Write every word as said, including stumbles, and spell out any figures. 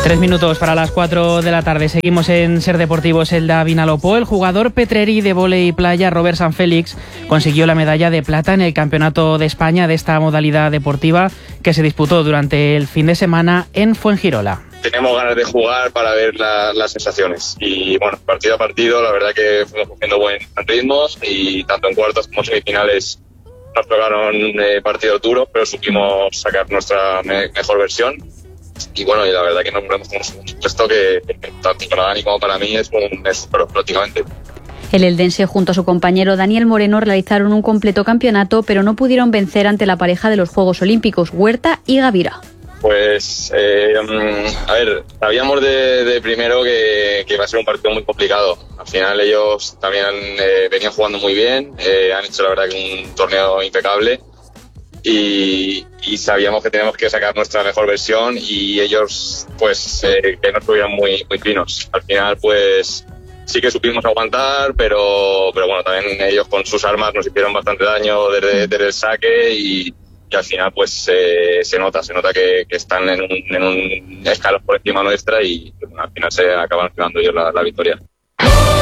Tres minutos para las cuatro de la tarde. Seguimos en Ser Deportivos Elda Vinalopó. El jugador petreri de vóley playa Robert Sanfélix consiguió la medalla de plata en el Campeonato de España de esta modalidad deportiva que se disputó durante el fin de semana en Fuengirola. Tenemos ganas de jugar para ver la, las sensaciones y bueno, partido a partido la verdad que fuimos cogiendo buen ritmos y tanto en cuartos como semifinales nos tocaron eh, partidos duros, pero supimos sacar nuestra me- mejor versión. Y bueno, y la verdad que nos ponemos como un puesto que, que tanto para Dani como para mí es un es prácticamente. El eldense junto a su compañero Daniel Moreno realizaron un completo campeonato, pero no pudieron vencer ante la pareja de los Juegos Olímpicos, Huerta y Gavira. Pues, eh, a ver, sabíamos de, de primero que, que iba a ser un partido muy complicado. Al final ellos también eh, venían jugando muy bien, eh, han hecho la verdad que un torneo impecable. Y, y sabíamos que teníamos que sacar nuestra mejor versión y ellos pues eh, que no estuvieran muy muy finos. Al final pues sí que supimos aguantar, pero pero bueno, también ellos con sus armas nos hicieron bastante daño desde, desde el saque y, y al final pues eh, se nota, se nota que, que están en un, en un escalón por encima nuestra y bueno, al final se acaban quedando ellos la, la victoria.